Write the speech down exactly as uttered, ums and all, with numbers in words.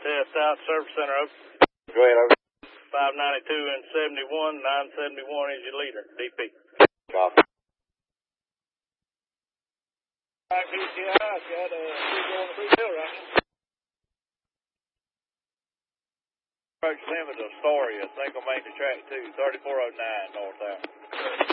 Test South Service Center open. Go ahead, over. five ninety-two and seventy-one, nine seventy-one is your leader, D P. Copy. Alright, B C I, I've got a two going to Brazil right now. Approach limit of Astoria, single main to track two, thirty-four oh nine north out.